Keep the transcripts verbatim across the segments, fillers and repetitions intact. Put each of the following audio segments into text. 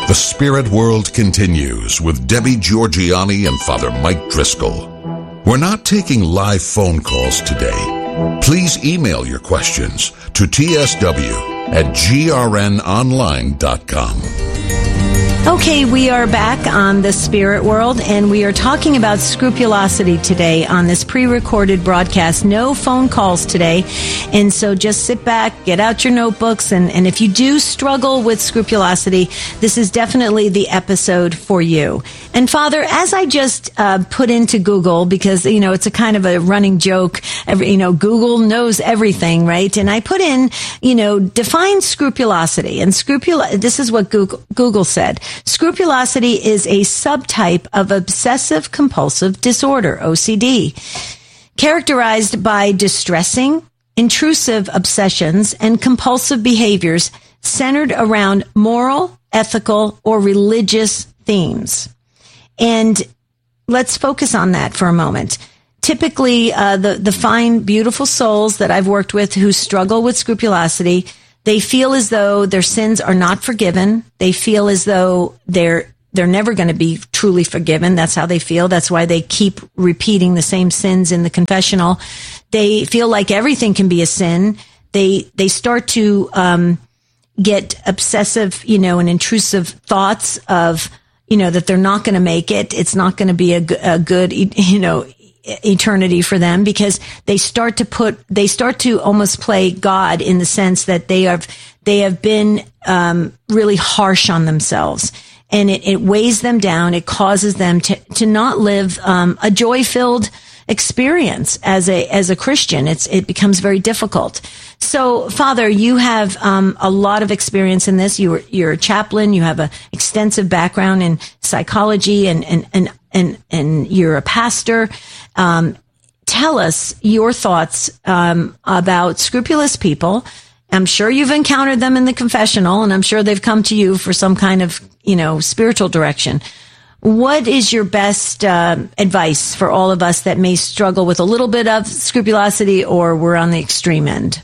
The Spirit World continues with Debbie Georgianni and Father Mike Driscoll. We're not taking live phone calls today. Please email your questions to t s w at g r n online dot com. Okay, we are back on the Spirit World, and we are talking about scrupulosity today on this pre-recorded broadcast. No phone calls today, and so just sit back, get out your notebooks, and, and if you do struggle with scrupulosity, this is definitely the episode for you. And Father, as I just uh, put into Google, because, you know, it's a kind of a running joke, every, you know, Google knows everything, right? And I put in, you know, define scrupulosity, and scrupul. This is what Google, Google said. Scrupulosity is a subtype of obsessive compulsive disorder, O C D, characterized by distressing, intrusive obsessions and compulsive behaviors centered around moral, ethical, or religious themes. And let's focus on that for a moment. Typically, uh, the, the fine, beautiful souls that I've worked with who struggle with scrupulosity, they feel as though their sins are not forgiven. They feel as though they're they're never going to be truly forgiven. That's how they feel. That's why they keep repeating the same sins in the confessional. They feel like everything can be a sin. They they start to um, get obsessive, you know, and intrusive thoughts of, you know, that they're not going to make it. It's not going to be a, a good, you know, eternity for them, because they start to put, they start to almost play God in the sense that they have, they have been um, really harsh on themselves, and it, it weighs them down. It causes them to, to not live um, a joy-filled experience as a, as a Christian. It's, it becomes very difficult. So, Father, you have um, a lot of experience in this. You're, you're a chaplain. You have an extensive background in psychology, and, and, and, and, and you're a pastor. Um, tell us your thoughts um, about scrupulous people. I'm sure you've encountered them in the confessional, and I'm sure they've come to you for some kind of, you know, spiritual direction. What is your best uh, advice for all of us that may struggle with a little bit of scrupulosity, or we're on the extreme end?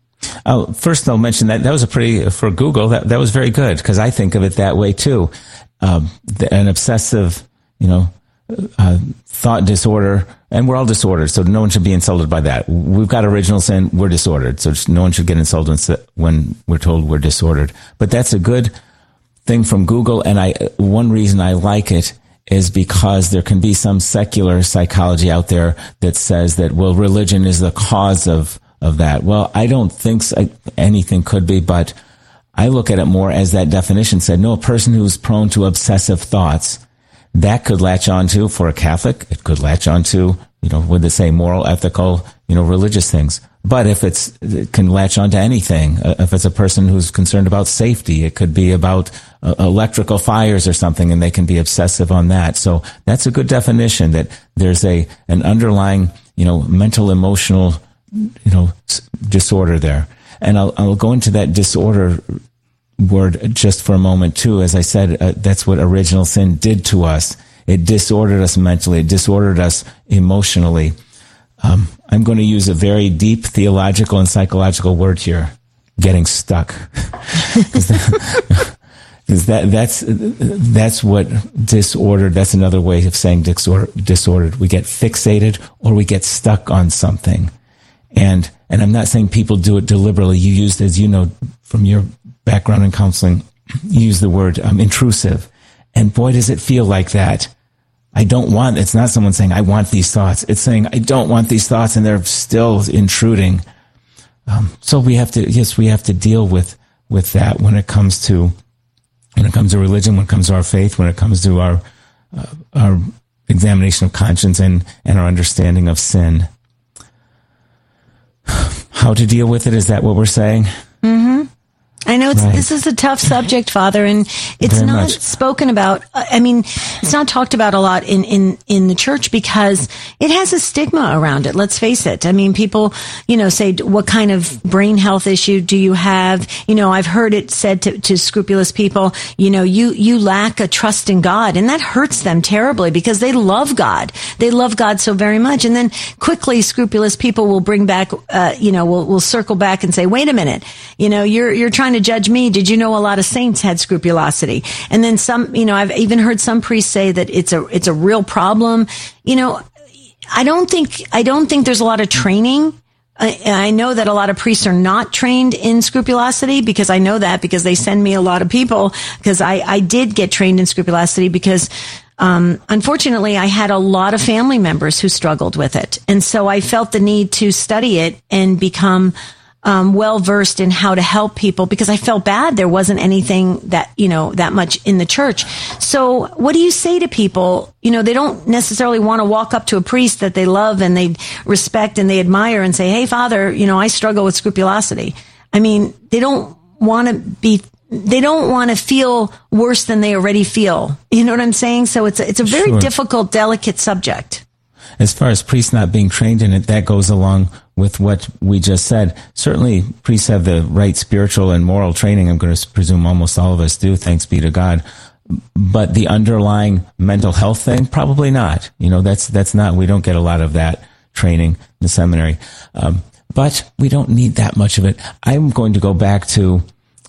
Oh, first, I'll mention that that was a pretty, for Google, that, that was very good, because I think of it that way too. Um, the, an obsessive, you know, uh, thought disorder, and we're all disordered, so no one should be insulted by that. We've got original sin, we're disordered, so just no one should get insulted when we're told we're disordered. But that's a good thing from Google, and I one reason I like it is because there can be some secular psychology out there that says that, well, religion is the cause of of that. Well, I don't think so. Anything could be, but I look at it more as that definition said. No, a person who's prone to obsessive thoughts, that could latch onto, for a Catholic, it could latch onto, you know, would they say moral, ethical, you know, religious things. But if it's, it can latch onto anything. Uh, if it's a person who's concerned about safety, it could be about uh, electrical fires or something, and they can be obsessive on that. So that's a good definition, that there's a, an underlying, you know, mental, emotional, you know, disorder there. And I'll, I'll go into that disorder word just for a moment too. As I said, uh, that's what original sin did to us. It disordered us mentally. It disordered us emotionally. Um, I'm going to use a very deep theological and psychological word here: getting stuck. Because that, that, that's that's what disordered. That's another way of saying disorder, disordered. We get fixated, or we get stuck on something. And and I'm not saying people do it deliberately. You used, as you know from your background in counseling, you use the word um, intrusive. And boy, does it feel like that. I don't want, it's not someone saying, I want these thoughts. It's saying, I don't want these thoughts, and they're still intruding. Um, so we have to, yes, we have to deal with, with that when it comes to, when it comes to religion, when it comes to our faith, when it comes to our, uh, our examination of conscience and, and our understanding of sin. How to deal with it, is that what we're saying? Mm-hmm. I know it's, right. This is a tough subject, Father, and it's Very not much. spoken about. I mean, it's not talked about a lot in, in, in the church because it has a stigma around it. Let's face it. I mean, people, you know, say, what kind of brain health issue do you have? You know, I've heard it said to, to scrupulous people, you know, you, you lack a trust in God, and that hurts them terribly because they love God. They love God so very much. And then quickly scrupulous people will bring back, uh, you know, will, will circle back and say, wait a minute, you know, you're, you're trying to to judge me. Did you know a lot of saints had scrupulosity? And then some, you know, I've even heard some priests say that it's a, it's a real problem. You know, I don't think, I don't think there's a lot of training. I, I know that a lot of priests are not trained in scrupulosity because I know that because they send me a lot of people because I, I did get trained in scrupulosity because, um, unfortunately I had a lot of family members who struggled with it. And so I felt the need to study it and become Um, well versed in how to help people because I felt bad there wasn't anything that, you know, that much in the church. So what do you say to people? You know, they don't necessarily want to walk up to a priest that they love and they respect and they admire and say, hey, Father, you know, I struggle with scrupulosity. I mean, they don't want to be, they don't want to feel worse than they already feel. You know what I'm saying? So it's a, it's a very Sure. difficult, delicate subject. As far as priests not being trained in it, that goes along with what we just said. Certainly, priests have the right spiritual and moral training. I'm going to presume almost all of us do, thanks be to God. But the underlying mental health thing, probably not. You know, that's that's not, we don't get a lot of that training in the seminary. Um, but we don't need that much of it. I'm going to go back to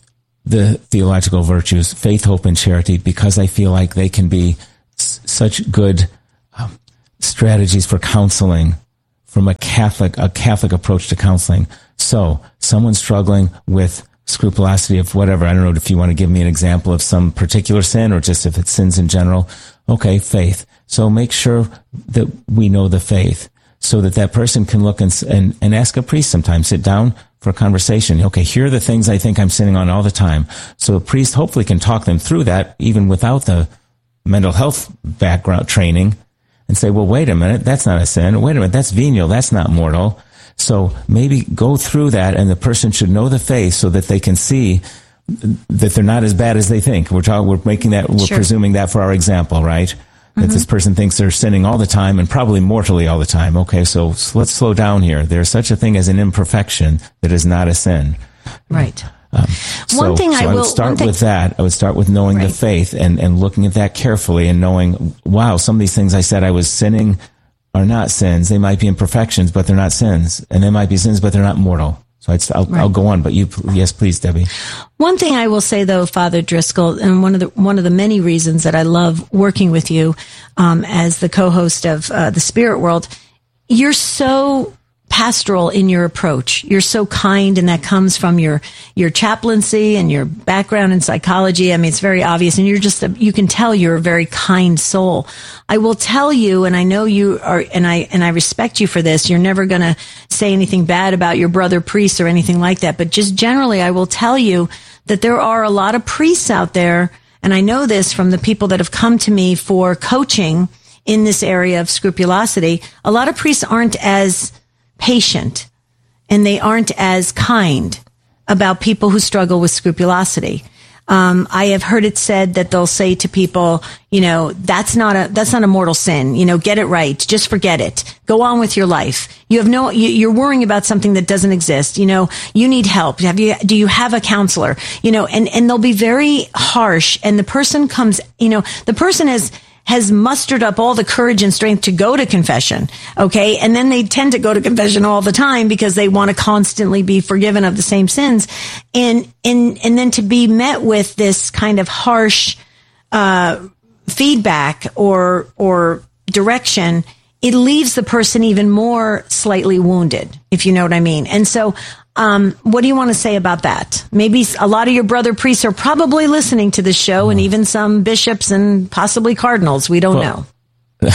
the theological virtues, faith, hope, and charity, because I feel like they can be s- such good um, strategies for counseling from a Catholic, a Catholic approach to counseling. So someone struggling with scrupulosity of whatever, I don't know if you want to give me an example of some particular sin or just if it's sins in general. Okay, faith. So make sure that we know the faith so that that person can look and, and, and ask a priest sometimes, sit down for a conversation. Okay, here are the things I think I'm sinning on all the time. So a priest hopefully can talk them through that even without the mental health background training. And say, well, wait a minute, that's not a sin. Wait a minute, that's venial, that's not mortal. So maybe go through that, and the person should know the faith so that they can see that they're not as bad as they think. We're talking, we're making that, we're Sure. presuming that for our example, right? That Mm-hmm. this person thinks they're sinning all the time and probably mortally all the time. Okay, so let's slow down here. There's such a thing as an imperfection that is not a sin. Right. Um, One so, thing so I I will- would start one thing- with that. I would start with knowing Right. the faith and, and looking at that carefully and knowing, wow, some of these things I said I was sinning are not sins. They might be imperfections, but they're not sins. And they might be sins, but they're not mortal. So I'd, I'll, Right. I'll go on, but you, yes, please, Debbie. One thing I will say though, Father Driscoll, and one of the one of the many reasons that I love working with you um, as the co-host of uh, the Spirit World, you're so pastoral in your approach. You're so kind, and that comes from your your chaplaincy and your background in psychology. I mean, it's very obvious, and you're just a, you can tell you're a very kind soul. I will tell you, and I know you are, and I and I respect you for this. You're never going to say anything bad about your brother priests or anything like that. But just generally, I will tell you that there are a lot of priests out there, and I know this from the people that have come to me for coaching in this area of scrupulosity. A lot of priests aren't as patient, and they aren't as kind about people who struggle with scrupulosity. Um, I have heard it said that they'll say to people, you know, that's not a, that's not a mortal sin. You know, get it right. Just forget it. Go on with your life. You have no, you, you're worrying about something that doesn't exist. You know, you need help. Have you, do you have a counselor? You know, and, and they'll be very harsh, and the person comes, you know, the person is, has mustered up all the courage and strength to go to confession. Okay. And then they tend to go to confession all the time because they want to constantly be forgiven of the same sins. And, and, and then to be met with this kind of harsh, uh, feedback or, or direction, it leaves the person even more slightly wounded, if you know what I mean. And so, Um, what do you want to say about that? Maybe a lot of your brother priests are probably listening to this show, and even some bishops and possibly cardinals. We don't Well, know.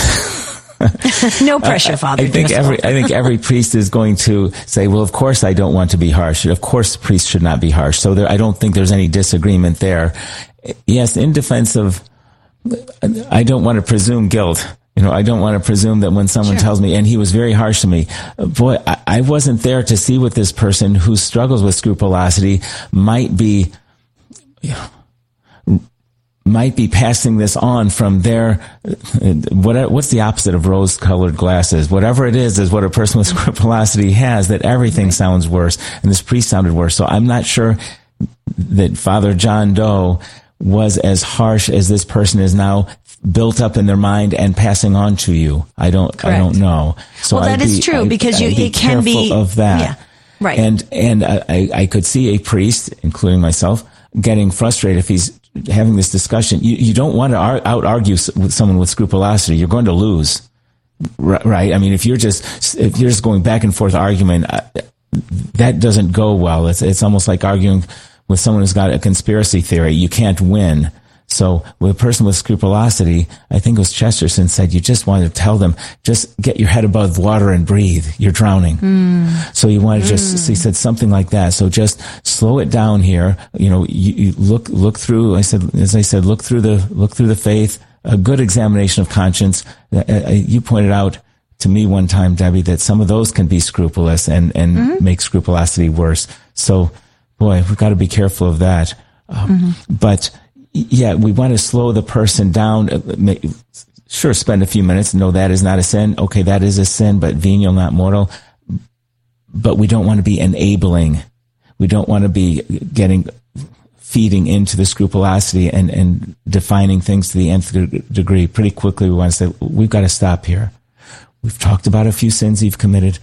No pressure, Father. I think Driscoll. every I think every priest is going to say, "Well, of course I don't want to be harsh. Of course, priests should not be harsh." So there, I don't think there's any disagreement there. Yes, in defense of, I don't want to presume guilt. You know, I don't want to presume that when someone Sure. tells me, and he was very harsh to me, boy, I, I wasn't there to see what this person who struggles with scrupulosity might be, you know, might be passing this on from their, what, what's the opposite of rose-colored glasses? Whatever it is, is what a person with scrupulosity has, that everything sounds worse, and this priest sounded worse. So I'm not sure that Father John Doe was as harsh as this person is now built up in their mind and passing on to you. I don't, Correct. I don't know. So Well, that I'd is be, true, I'd, because you, I'd be it can be careful of that. Yeah. Right. And, and I, I could see a priest, including myself, getting frustrated if he's having this discussion. You, you don't want to ar- out-argue with someone with scrupulosity. You're going to lose. Right? I mean, if you're just, if you're just going back and forth argument, uh, that doesn't go well. It's, it's almost like arguing with someone who's got a conspiracy theory. You can't win. So with a person with scrupulosity, I think it was Chesterton said, you just want to tell them, just get your head above water and breathe. You're drowning. Mm. So you want to just, mm. he said something like that. So just slow it down here. You know, you, you look, look through, I said, as I said, look through the, look through the faith, a good examination of conscience. Uh, you pointed out to me one time, Debbie, that some of those can be scrupulous and, and mm-hmm. make scrupulosity worse. So, boy, we've got to be careful of that. Um, mm-hmm. But, yeah, we want to slow the person down. Sure, spend a few minutes. No, that is not a sin. Okay, that is a sin, but venial, not mortal. But we don't want to be enabling. We don't want to be getting... feeding into the scrupulosity and, and defining things to the nth degree. Pretty quickly, we want to say, we've got to stop here. We've talked about a few sins you've committed.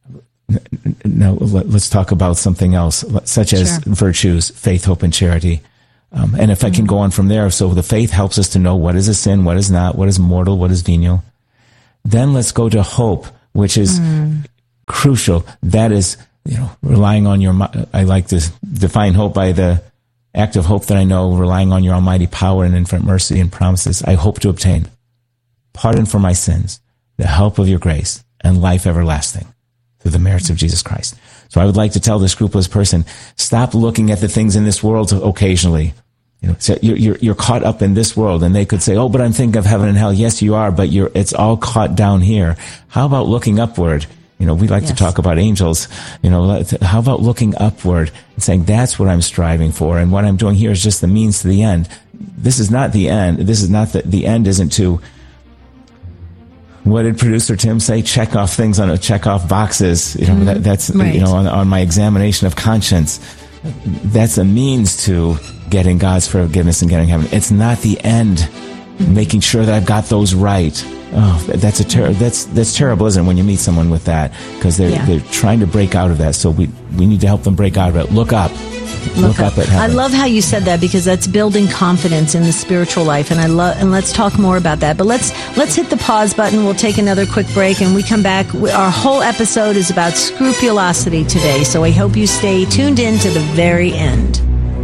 Now, let's talk about something else, such as sure. virtues, faith, hope, and charity. Um, and if mm-hmm. I can go on from there, so the faith helps us to know what is a sin, what is not, what is mortal, what is venial. Then let's go to hope, which is mm. crucial. That is, you know, relying on your, I like to define hope by the act of hope that I know, relying on your almighty power and infinite mercy and promises. I hope to obtain pardon for my sins, the help of your grace, and life everlasting through the merits of Jesus Christ. So I would like to tell the scrupulous person, stop looking at the things in this world occasionally. You know, so you're, you're, you're caught up in this world, and they could say, oh, but I'm thinking of heaven and hell. Yes, you are, but you're, it's all caught down here. How about looking upward? You know, we like yes. to talk about angels. You know, how about looking upward and saying, that's what I'm striving for, and what I'm doing here is just the means to the end. This is not the end. This is not the, the end isn't to, what did producer Tim say? Check off things on a check off boxes. You know, mm-hmm. that, that's, right. you know, on, on my examination of conscience. That's a means to getting God's forgiveness and getting heaven. It's not the end, mm-hmm. making sure that I've got those right. Oh, that's a ter- that's that's terrible, isn't it, when you meet someone with that? Because they're yeah. they're trying to break out of that. So we we need to help them break out of it. Look up. Look, Look up. up at heaven. I love how you said that, because that's building confidence in the spiritual life, and I love. And let's talk more about that. But let's let's hit the pause button. We'll take another quick break, and we come back. Our whole episode is about scrupulosity today, so I hope you stay tuned in to the very end.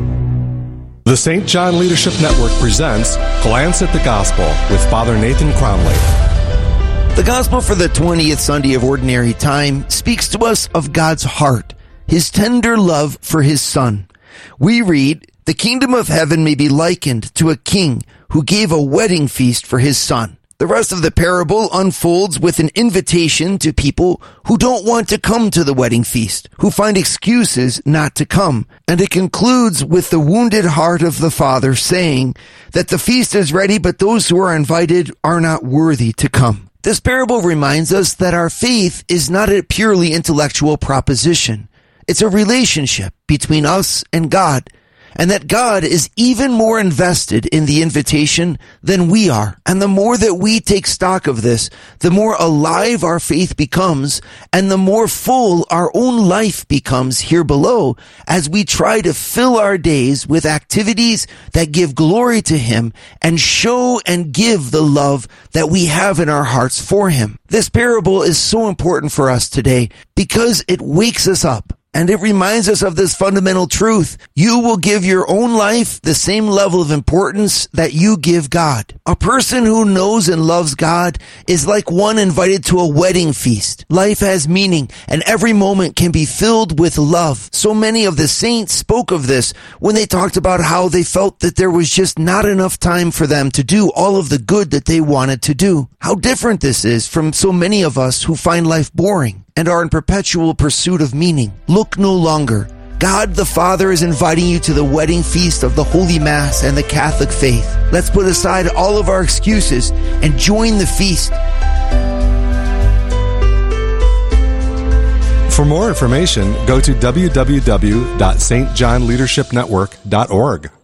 The Saint John Leadership Network presents Glance at the Gospel with Father Nathan Cromley. The Gospel for the twentieth Sunday of Ordinary Time speaks to us of God's heart, His tender love for His Son. We read, the kingdom of heaven may be likened to a king who gave a wedding feast for his son. The rest of the parable unfolds with an invitation to people who don't want to come to the wedding feast, who find excuses not to come. And it concludes with the wounded heart of the Father saying that the feast is ready, but those who are invited are not worthy to come. This parable reminds us that our faith is not a purely intellectual proposition. It's a relationship between us and God, and that God is even more invested in the invitation than we are. And the more that we take stock of this, the more alive our faith becomes, and the more full our own life becomes here below, as we try to fill our days with activities that give glory to Him and show and give the love that we have in our hearts for Him. This parable is so important for us today because it wakes us up. And it reminds us of this fundamental truth. You will give your own life the same level of importance that you give God. A person who knows and loves God is like one invited to a wedding feast. Life has meaning, and every moment can be filled with love. So many of the saints spoke of this when they talked about how they felt that there was just not enough time for them to do all of the good that they wanted to do. How different this is from so many of us who find life boring and are in perpetual pursuit of meaning. Look no longer. God the Father is inviting you to the wedding feast of the Holy Mass and the Catholic faith. Let's put aside all of our excuses and join the feast. For more information, go to w w w dot s t john leadership network dot org.